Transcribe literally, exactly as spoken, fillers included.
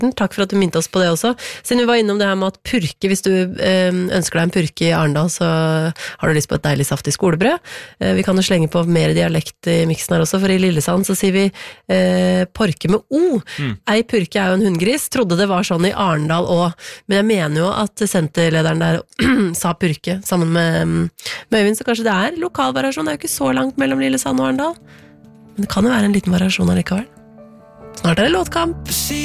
Morten, takk for at du minte oss på det også. Siden vi var innom det her med at purke, hvis du eh, ønsker deg en purke i Arendal, så har du lyst på et deilig saftig skolebrød. Eh, vi kan jo slenge på mer dialekt i miksen her også, for i Lillesand så sier vi eh, porke med O. Mm. Ei purke er jo en hundgris, trodde det var sånn i Arendal også, men jeg mener jo at senterlederen der sa purke sammen med, med Øyvind, så kanskje det er lokal variasjon, det er jo ikke så langt mellom Lillesand og Arendal. Men det kan jo være en liten variasjon allikevel. Snart er det låtkamp.